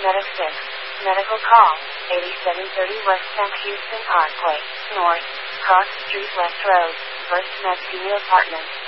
Medic 6. Medical call. 8730 West St. Houston Parkway. North. Cross Street West Road. First Med Senior Apartment.